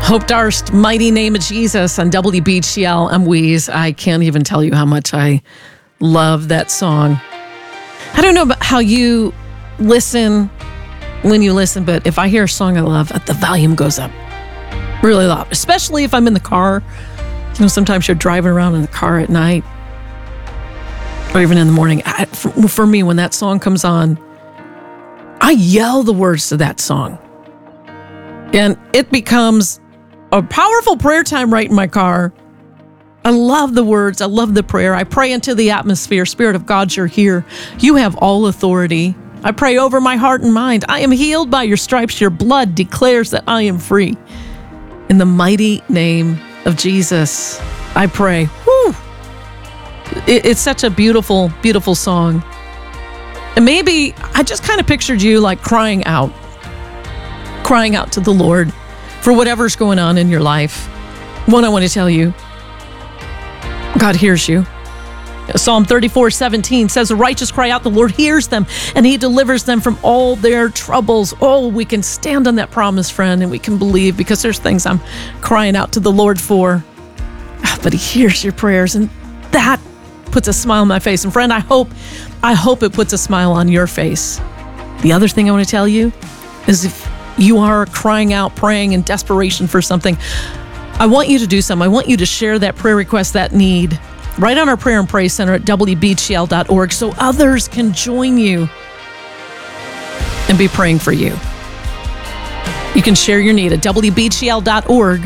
Hope Darst, Mighty Name of Jesus on WBGL. I'm Wheeze. I can't even tell you how much I love that song. I don't know about how you listen when you listen, but if I hear a song I love, the volume goes up really loud, especially if I'm in the car. You know, sometimes you're driving around in the car at night or even in the morning. For me, when that song comes on, I yell the words to that song. And it becomes a powerful prayer time right in my car. I love the words. I love the prayer. I pray into the atmosphere. Spirit of God, you're here. You have all authority. I pray over my heart and mind. I am healed by your stripes. Your blood declares that I am free. In the mighty name of Jesus, I pray. Whew. It's such a beautiful, beautiful song. And maybe I just kind of pictured you like crying out to the Lord for whatever's going on in your life. One, I want to tell you, God hears you. Psalm 34:17 says, the righteous cry out, the Lord hears them, and he delivers them from all their troubles. Oh, we can stand on that promise, friend, and we can believe, because there's things I'm crying out to the Lord for. But he hears your prayers, and that puts a smile on my face. And friend, I hope it puts a smile on your face. The other thing I want to tell you is, if you are crying out, praying in desperation for something, I want you to do something. I want you to share that prayer request, that need, right on our Prayer and Praise Center at WBGL.org so others can join you and be praying for you. You can share your need at WBGL.org,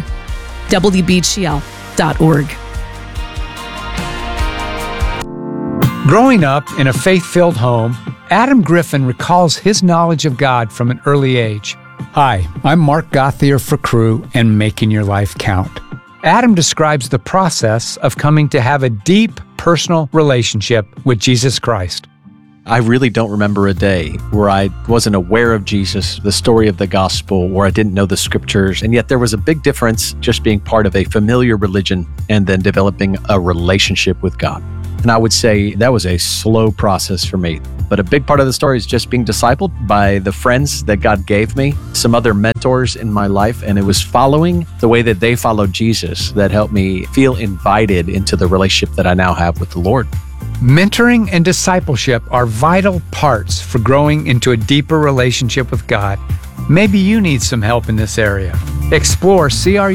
WBGL.org. Growing up in a faith-filled home, Adam Griffin recalls his knowledge of God from an early age. Hi, I'm Mark Gauthier for Cru and Making Your Life Count. Adam describes the process of coming to have a deep personal relationship with Jesus Christ. I really don't remember a day where I wasn't aware of Jesus, the story of the gospel, where I didn't know the scriptures, and yet there was a big difference just being part of a familiar religion and then developing a relationship with God. And I would say that was a slow process for me. But a big part of the story is just being discipled by the friends that God gave me, some other mentors in my life, and it was following the way that they followed Jesus that helped me feel invited into the relationship that I now have with the Lord. Mentoring and discipleship are vital parts for growing into a deeper relationship with God. Maybe you need some help in this area. Explore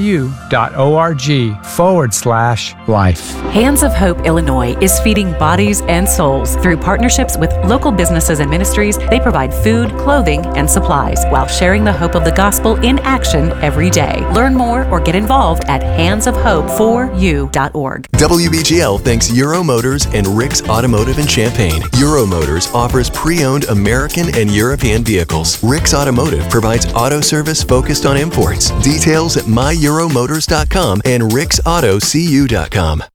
cru.org/life. Hands of Hope Illinois is feeding bodies and souls. Through partnerships with local businesses and ministries, they provide food, clothing, and supplies while sharing the hope of the gospel in action every day. Learn more or get involved at handsofhope4u.org. WBGL thanks Euro Motors and Rick's Automotive in Champaign. Euro Motors offers pre-owned American and European vehicles. Rick's Automotive provides auto service focused on imports. Details at myEuroMotors.com and ricksautocu.com.